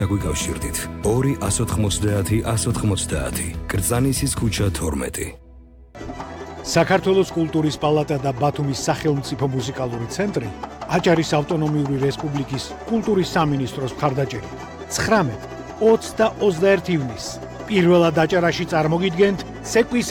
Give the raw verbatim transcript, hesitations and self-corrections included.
დაგვიკავშირდით ორი ათას ოთხმოცდაათი ათას ოთხმოცდაათი კრწანისის ქუჩა თორმეტი. საქართველოს კულტურის პალატა და ბათუმის სახელმწიფო მუსიკალური ცენტრი აჭარის ავტონომიური რესპუბლიკის კულტურის სამინისტროს მხარდაჭერით ცხრამეტ, ოცს და ოცდაერთი ივნისს პირველად აჭარაში წარმოგიდგენთ ცეკვის